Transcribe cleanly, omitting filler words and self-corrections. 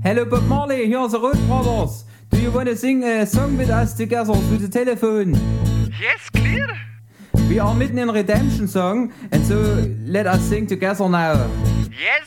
Hello Bob Marley, here are the Road Brothers. Do you want to sing a song with us together through the telephone? Yes, clear. We are mitten in a redemption song, and so let us sing together now. Yes.